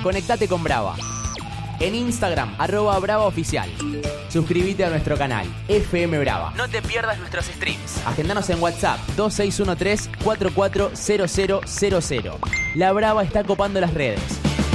conectate con Brava. En Instagram, @BravaOficial. Suscríbete a nuestro canal, FM Brava. No te pierdas nuestros streams. Agendanos en WhatsApp, 2613-440000. La Brava está copando las redes.